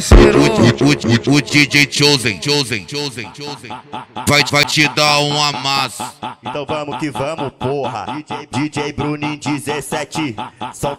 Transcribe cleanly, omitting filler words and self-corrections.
O DJ Chosen vai te dar um amasso. Então vamos que vamos, porra. DJ Bruninho 17, solta